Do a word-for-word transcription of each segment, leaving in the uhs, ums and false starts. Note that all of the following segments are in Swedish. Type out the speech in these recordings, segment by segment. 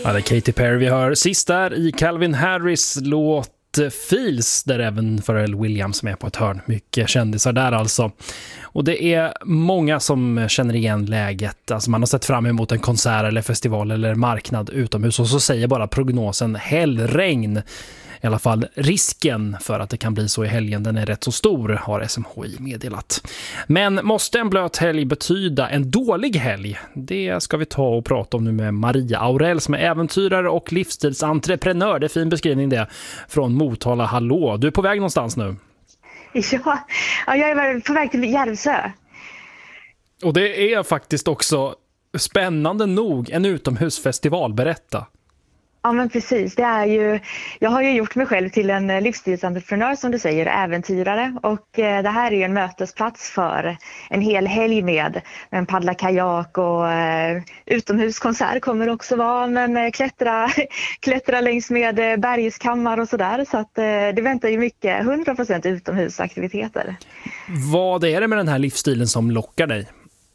Ja, det är Katy Perry vi hör sist där i Calvin Harris låt Feels, där även Pharrell Williams med på ett hörn. Mycket kändisar där alltså. Och det är många som känner igen läget. Alltså man har sett fram emot en konsert eller festival eller marknad utomhus och så säger bara prognosen hällregn. I alla fall risken för att det kan bli så i helgen, den är rätt så stor, har S M H I meddelat. Men måste en blöt helg betyda en dålig helg? Det ska vi ta och prata om nu med Maria Aurell som är äventyrare och livsstilsentreprenör. Det är fin beskrivning det, från Motala. Hallå, du är på väg någonstans nu? Ja, ja jag är på väg till Järvsö. Och det är faktiskt också spännande nog en utomhusfestival, berätta. Ja men precis, det är ju, jag har ju gjort mig själv till en livsstilsentreprenör som du säger, äventyrare, och eh, det här är ju en mötesplats för en hel helg med en paddla kajak och eh, utomhuskonsert kommer det också vara, men eh, klättra, klättra längs med eh, bergskammar och sådär, så att eh, det väntar ju mycket, hundra procent utomhusaktiviteter. Vad är det med den här livsstilen som lockar dig?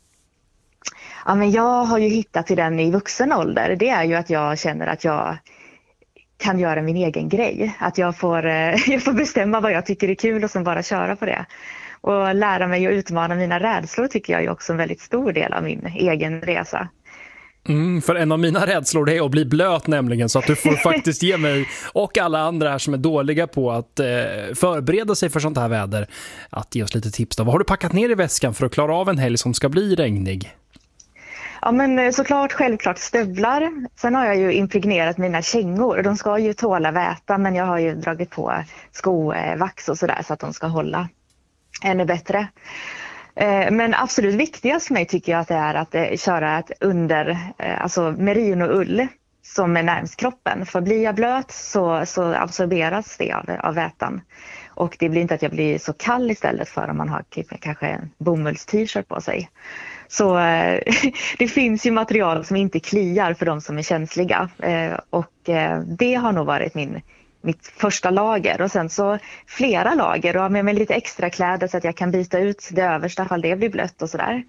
Ja, men jag har ju hittat till den i vuxen ålder. Det är ju att jag känner att jag kan göra min egen grej. Att jag får, jag får bestämma vad jag tycker är kul och sen bara köra på det. Och lära mig att utmana mina rädslor tycker jag är också en väldigt stor del av min egen resa. Mm, för en av mina rädslor är att bli blöt nämligen, så att du får faktiskt ge mig och alla andra här som är dåliga på att eh, förbereda sig för sånt här väder att ge oss lite tips då. Vad har du packat ner i väskan för att klara av en helg som ska bli regnig? Ja men såklart självklart stövlar. Sen har jag ju impregnerat mina kängor. De ska ju tåla väta, men jag har ju dragit på skovax och sådär så att de ska hålla ännu bättre. Men absolut viktigast för mig tycker jag att det är att köra ett under, alltså merino-ull som är närmast kroppen. För blir jag blöt så, så absorberas det av, av vätan. Och det blir inte att jag blir så kall istället för om man har kanske en bomulls-t-shirt på sig. Så det finns ju material som inte kliar för de som är känsliga. Och det har nog varit min, mitt första lager. Och sen så flera lager och med mig lite extra kläder så att jag kan byta ut det översta ifall det blir blött och sådär.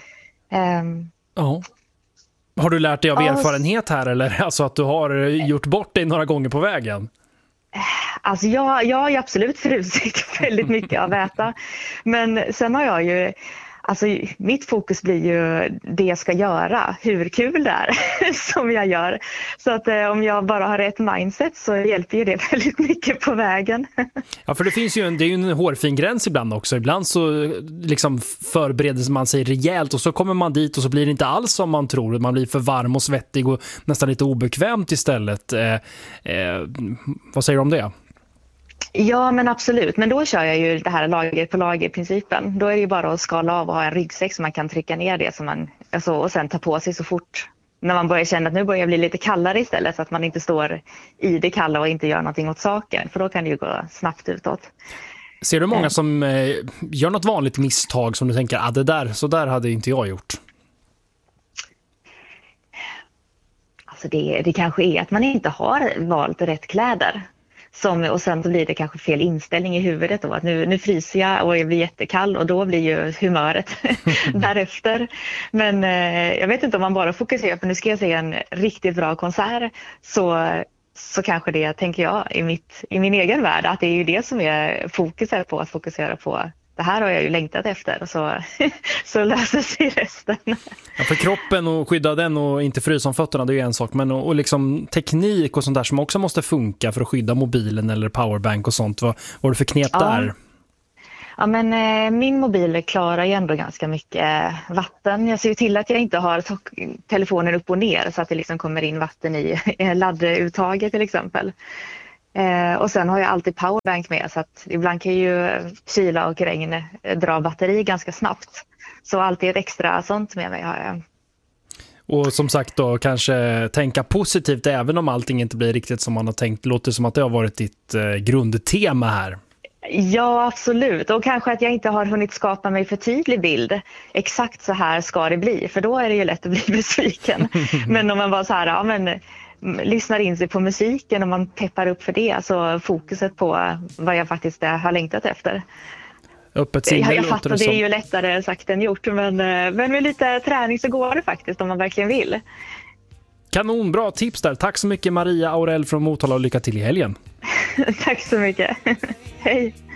Ja. Har du lärt dig av erfarenhet här eller alltså att du har gjort bort dig några gånger på vägen? Alltså jag, jag har ju absolut frusit väldigt mycket av äta. Men sen har jag ju, alltså mitt fokus blir ju det jag ska göra, hur kul det är som jag gör. Så att eh, om jag bara har rätt mindset så hjälper ju det väldigt mycket på vägen. Ja, för det finns ju en, det är ju en hårfin gräns ibland också. Ibland så liksom förbereder man sig rejält och så kommer man dit och så blir det inte alls som man tror. Man blir för varm och svettig och nästan lite obekvämt istället. Eh, eh, vad säger du om det? Ja men absolut, men då kör jag ju det här lager på lager-principen. Då är det ju bara att skala av och ha en ryggsäck så man kan trycka ner det som man, alltså, och sen ta på sig så fort när man börjar känna att nu börjar jag bli lite kallare istället, så att man inte står i det kalla och inte gör någonting åt saken, för då kan det ju gå snabbt utåt. Ser du många som eh, gör något vanligt misstag som du tänker, ah, det där, så där hade inte jag gjort? Alltså det, det kanske är att man inte har valt rätt kläder. Som, och sen så blir det kanske fel inställning i huvudet då, att nu, nu fryser jag och jag blir jättekall och då blir ju humöret därefter. Men eh, jag vet inte om man bara fokuserar på nu ska jag se en riktigt bra konsert, så, så kanske det tänker jag i, mitt, i min egen värld att det är ju det som är fokuset på, att fokusera på. Det här har jag ju längtat efter, så, så löser sig resten. Ja, för kroppen och skydda den och inte frysa om fötterna, det är ju en sak. Men och, och liksom teknik och sånt där som också måste funka för att skydda mobilen eller powerbank och sånt. Vad var det för knep ja. där? Ja, men eh, min mobil klarar ju ändå ganska mycket vatten. Jag ser ju till att jag inte har to- telefonen upp och ner så att det liksom kommer in vatten i ladduttaget till exempel. Eh, och sen har jag alltid powerbank med, så att ibland kan ju kyla och regn dra batteri ganska snabbt. Så alltid ett extra sånt med mig har jag. Och som sagt då, kanske tänka positivt även om allting inte blir riktigt som man har tänkt. Låter som att det har varit ditt eh, grundtema här. Ja, absolut. Och kanske att jag inte har hunnit skapa mig för tydlig bild. Exakt så här ska det bli, för då är det ju lätt att bli besviken. Men om man bara så här, ja men lyssnar in sig på musiken och man peppar upp för det, så fokuset på vad jag faktiskt har längtat efter. Öppet sinne, jag jag fattar, det, det är ju lättare sagt än gjort, men, men med lite träning så går det faktiskt om man verkligen vill. Kanonbra tips där. Tack så mycket Maria Aurell från Motala och lycka till i helgen. Tack så mycket. Hej.